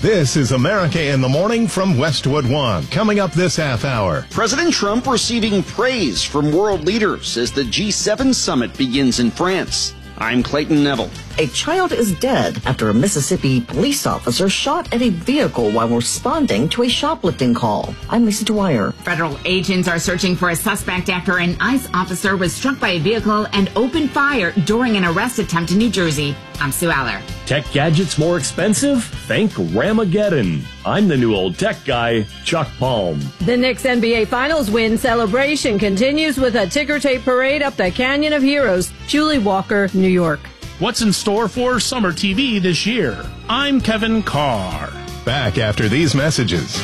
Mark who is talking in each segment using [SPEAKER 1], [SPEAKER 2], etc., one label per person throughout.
[SPEAKER 1] This is America in the Morning from Westwood One. Coming up this half hour.
[SPEAKER 2] President Trump receiving praise from world leaders as the G7 summit begins in France. I'm Clayton Neville.
[SPEAKER 3] A child is dead after a Mississippi police officer shot at a vehicle while responding to a shoplifting call. I'm Lisa Dwyer.
[SPEAKER 4] Federal agents are searching for a suspect after an ICE officer was struck by a vehicle and opened fire during an arrest attempt in New Jersey. I'm Sue Aller.
[SPEAKER 5] Tech gadgets more expensive? Think Ramageddon. I'm the new old tech guy, Chuck Palm.
[SPEAKER 6] The Knicks NBA Finals win celebration continues with a ticker tape parade up the Canyon of Heroes. Julie Walker, New York.
[SPEAKER 7] What's in store for summer TV this year? I'm Kevin Carr.
[SPEAKER 1] Back after these messages.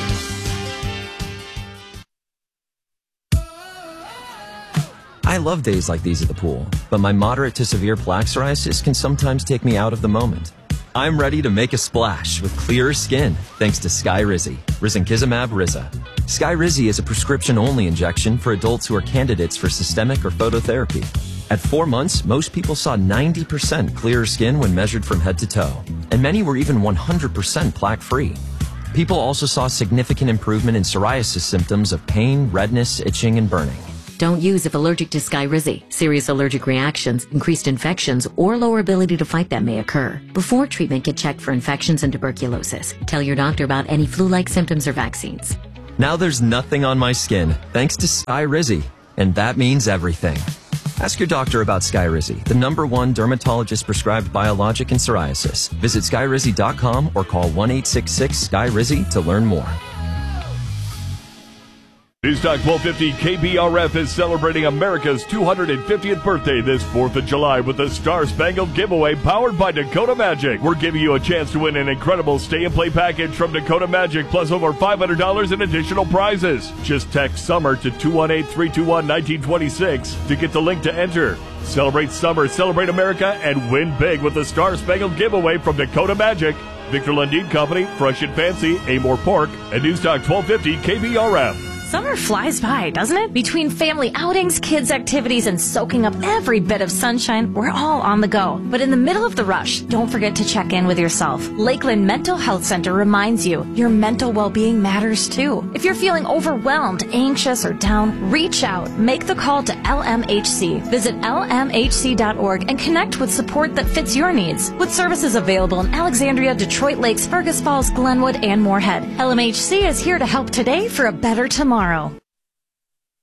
[SPEAKER 8] I love days like these at the pool, but my moderate to severe plaque psoriasis can sometimes take me out of the moment. I'm ready to make a splash with clearer skin thanks to Skyrizi, Risankizumab Riza. Skyrizi is a prescription-only injection for adults who are candidates for systemic or phototherapy. At 4 months, most people saw 90% clearer skin when measured from head to toe, and many were even 100% plaque-free. People also saw significant improvement in psoriasis symptoms of pain, redness, itching, and burning.
[SPEAKER 9] Don't use if allergic to Skyrizi. Serious allergic reactions, increased infections, or lower ability to fight them may occur. Before treatment, get checked for infections and tuberculosis. Tell your doctor about any flu-like symptoms or vaccines.
[SPEAKER 8] Now there's nothing on my skin thanks to Skyrizi, and that means everything. Ask your doctor about Skyrizi, the #1 dermatologist-prescribed biologic in psoriasis. Visit Skyrizi.com or call 1-866-SKYRIZI to learn more.
[SPEAKER 10] Newstalk 1250 KBRF is celebrating America's 250th birthday this 4th of July with the Star Spangled Giveaway powered by Dakota Magic. We're giving you a chance to win an incredible stay-and-play package from Dakota Magic plus over $500 in additional prizes. Just text SUMMER to 218-321-1926 to get the link to enter. Celebrate summer, celebrate America, and win big with the Star Spangled Giveaway from Dakota Magic. Victor Lundin Company, Fresh and Fancy, Amore Pork, and Newstalk 1250 KBRF.
[SPEAKER 11] Summer flies by, doesn't it? Between family outings, kids' activities, and soaking up every bit of sunshine, we're all on the go. But in the middle of the rush, don't forget to check in with yourself. Lakeland Mental Health Center reminds you your mental well-being matters too. If you're feeling overwhelmed, anxious, or down, reach out. Make the call to LMHC. Visit lmhc.org and connect with support that fits your needs. With services available in Alexandria, Detroit Lakes, Fergus Falls, Glenwood, and Moorhead. LMHC is here to help today for a better tomorrow.